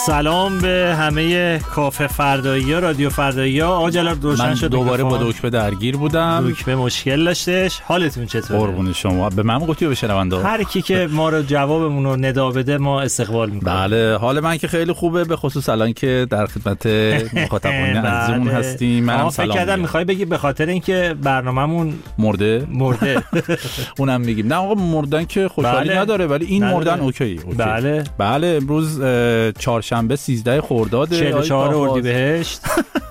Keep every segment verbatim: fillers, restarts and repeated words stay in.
سلام به همه کافه فردایی ها، رادیو فردایی ها. آقا جلال روشن شد. من دوباره با دکمه درگیر بودم. دکمه مشکل داشتش. حالتون چطوره؟ قربون شما. به من گفتی به شنونده هر کی که ما رو جوابمون رو ندا بده ما استقبال میکنیم. بله، حال من که خیلی خوبه، به خصوص الان که در خدمت مخاطبان عزیزمون هستیم. منم سلام. فکر کردم میخوای بگی به خاطر اینکه برنامه‌مون مرده مرده اونم میگیم. نه آقا، مردن که خوشحالی بله. نداره، ولی این نداره. مردن اوکی. اوکی. بله بله، امروز چهارشنبه سیزده خرداد چهل و چهار اردیبهشت.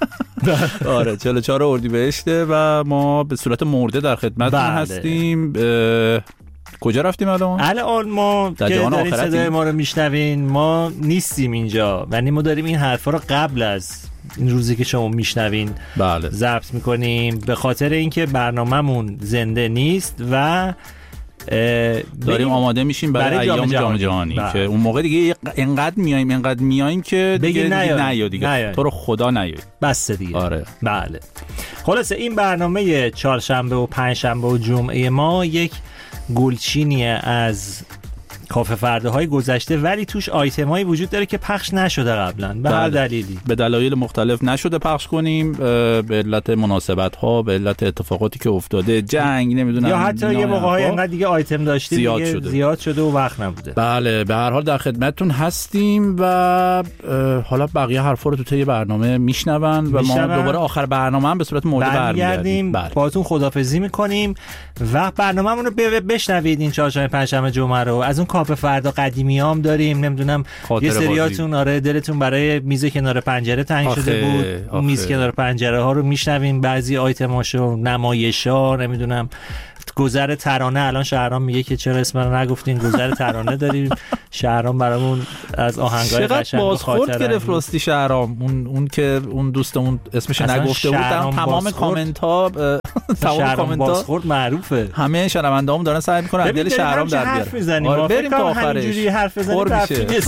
آره چهل و چهار اردیبهشته و ما به صورت مرده در خدمتتون بله. هستیم. کجا رفتیم الان؟ الان ما که دارین صدای ما رو میشنوین ما نیستیم اینجا، یعنی ما داریم این حرفا رو قبل از این روزی که شما میشنوین بله ضبط میکنیم، به خاطر اینکه برنامه‌مون زنده نیست و داریم آماده میشیم برای, برای ایام جام جهانی که اون موقع دیگه انقدر میایم انقدر میایم که دیگه نیا دیگه تو رو خدا نیا بس دیگه. آره بله. خلاصه این برنامه چهارشنبه و پنجشنبه و جمعه ما یک گلچینی از کافه فرداهای گذشته، ولی توش آیتمایی وجود داره که پخش نشده قبلا به هر دلیلی، به دلایل مختلف نشده پخش کنیم، به علت مناسبت ها، به علت اتفاقاتی که افتاده، جنگ، نمیدونم، یا حتی یه موقع‌های انقدر دیگه آیتم داشتیم زیاد دیگه شده. زیاد شده و وقت نبوده. بله، به هر حال در خدمتتون هستیم و حالا بقیه حرفا رو تو طی برنامه میشنون و ما دوباره آخر برنامه هم به صورت مرده برمیگردیم. بله. باهاتون خداحافظی میکنیم و برنامه‌مون رو بشنوید. این چهارشنبه پنجشنبه جمعه رو از اون کافه فردا قدیمیام داریم، نمیدونم یه سریاتون آره دلتون برای میز کنار پنجره تنگ آخه، شده بود آخه. میز کنار پنجره ها رو میشنوین، بعضی آیتماشو، نمایشا، نمیدونم گذر ترانه. الان شهرام میگه که چرا اسم رو نگفتین، گذر ترانه داریم. شهرام برامون از آهنگای قشنگ بازخورد گرفت راستی شهرام، اون اون که اون دوستمون اسمش نگفته بود، تمام کامنت ها تمام کامنت ها بازخورد معروفه، همه شنونده‌هامون دارن سعی میکنن از دل شهرام در بیارن. آره بریم تا آخرش اینجوری حرف بزنیم.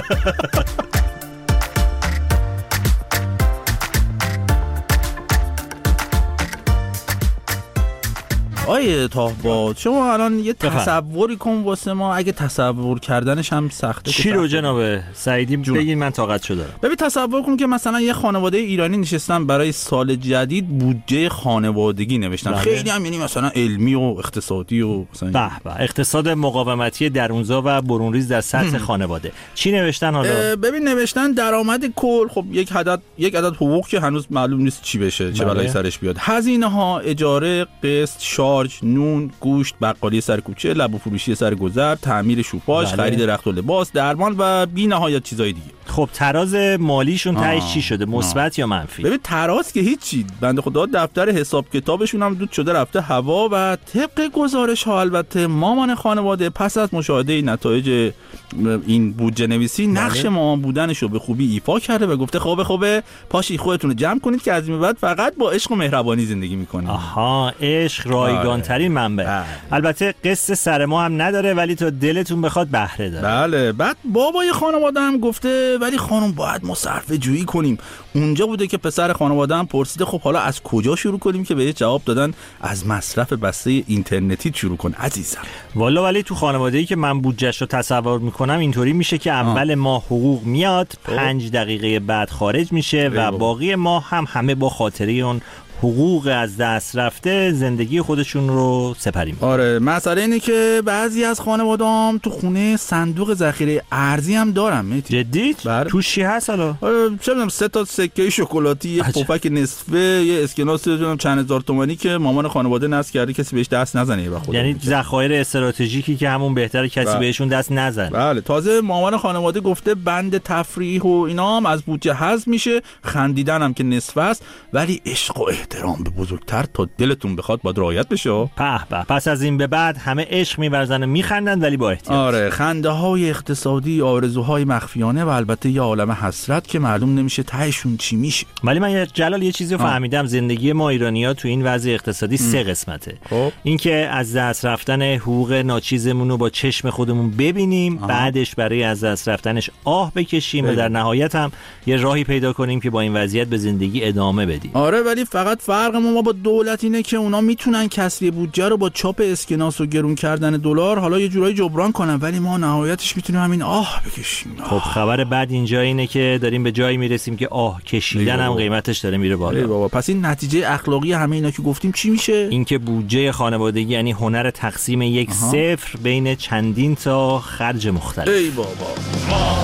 آیه تاهباد، شما الان یه تصوری کن واسه ما، اگه تصور کردنش هم سخته. چی رو جناب سعیدی بگین، من طاقتشو دارم. ببین تصور کن که مثلا یه خانواده ایرانی نشستن برای سال جدید بودجه خانوادگی نوشتن. بله. خیلی هم یعنی مثلا علمی و اقتصادی و مثلا به به اقتصاد مقاومتی درونزا و برونریز در سطح خانواده. چی نوشتن حالا؟ ببین نوشتن درآمد کل، خب یک عدد یک عدد حقوق که هنوز معلوم نیست چی بشه، چه بلایی سرش بیاد. هزینه ها، اجاره، قسط، نون، گوشت، بقالی سر کوچه، لب و فروشی سر گذر، تعمیر شوپاژ، بله. خرید رخت و لباس، درمان و بی نهایت چیزای دیگه. خب تراز مالیشون تهش چی شده، مثبت یا منفی؟ ببین تراز که هیچی، بنده خدا دفتر حساب کتابشون هم دود شده رفته هوا و طبق گزارش ها البته مامان خانواده پس از مشاهده نتایج این بودجه نویسی بله. نقش مامان بودنش رو به خوبی ایفا کرده و گفته خوبه خوبه پاشی خودتون رو جمع کنید که از این بعد فقط با عشق و مهربانی زندگی میکنید. آها، عشق رایگان ترین منبع. بله. البته قصه سر ما هم نداره ولی تا دلتون بخواد بهره داره. بله. بعد بابای خانواده هم گفته ولی خانم باید ما صرفه جویی کنیم. اونجا بوده که پسر خانواده هم پرسیده خب حالا از کجا شروع کنیم، که بهش جواب دادن از مصرف بسته اینترنتی شروع کن عزیزم. والا ولی تو خانواده‌ای که من بودجه‌اش رو تصور میکنم اینطوری میشه که اول ماه حقوق میاد، پنج دقیقه بعد خارج میشه و باقی ماه هم همه با خاطره اون حقوق از دست رفته زندگی خودشون رو سپری می‌کنن. آره، مسئله اینه که بعضی از خانواده‌ام تو خونه صندوق ذخیره ارزی هم دارن. میتی جدی؟ توش چی هست حالا؟ آره، چه می‌دونم سه تا سکه شکلاتی، یه پفک نصفه، یه اسکناس چند هزار تومانی که مامان خانواده نصب کرده کسی بهش دست نزنه به خودش. یعنی ذخایر استراتژیکی که همون بهتره کسی بله. بهشون دست نزنه. بله. تازه مامان خانواده گفته بند تفریح و اینا هم از بودجه حذف میشه، خندیدن هم که نصف است، ولی عشق و احترام به بزرگتر تا دلتون بخواد باید رعایت بشه. به به، پس از این به بعد همه عشق می‌ورزن و میخندن ولی با احتیاط. آره، خنده های اقتصادی، آرزوهای مخفیانه و البته یه عالم حسرت که معلوم نمیشه تهشون چی میشه. ولی من یه جلال یه چیزی رو فهمیدم، زندگی ما ایرانی‌ها تو این وضع اقتصادی ام. سه قسمته. خب. این که از دست رفتن حقوق ناچیزمون رو با چشم خودمون ببینیم، آه. بعدش برای از دست رفتنش آه بکشیم و در نهایت هم یه راهی پیدا کنیم که با این وضعیت به زندگی ادامه بدیم. آره، ولی فقط فقط فرق ما با دولت اینه که اونا میتونن کسری بودجه رو با چاپ اسکناس و گرون کردن دلار حالا یه جورایی جبران کنن، ولی ما نهایتش میتونیم همین آه بکشیم. خب خبر بعد اینجا اینه که داریم به جایی میرسیم که آه کشیدن هم قیمتش داره میره بالا. بابا پس این نتیجه اخلاقی همه اینا که گفتیم چی میشه؟ اینکه بودجه خانوادگی یعنی هنر تقسیم یک صفر بین چندین تا خرج مختلف. ای بابا.